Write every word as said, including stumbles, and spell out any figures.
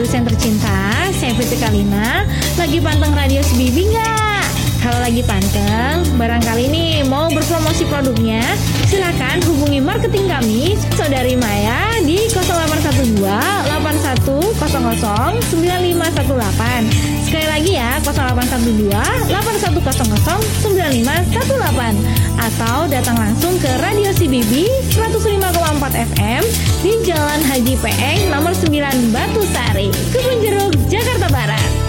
produsen tercinta, saya Fitri Kalina. Lagi panteng radio C B B nggak? Kalau lagi panteng, barangkali nih mau berpromosi produknya, silakan hubungi marketing kami, Saudari Maya di nol delapan satu dua delapan satu nol nol sembilan lima satu delapan. Sekali lagi ya, nol delapan satu dua delapan satu nol nol sembilan lima satu delapan. Atau datang langsung ke Radio C B B seratus lima koma empat F M di Jalan Haji Peeng nomor sembilan Batu Sari, Kebun Jeruk, Jakarta Barat.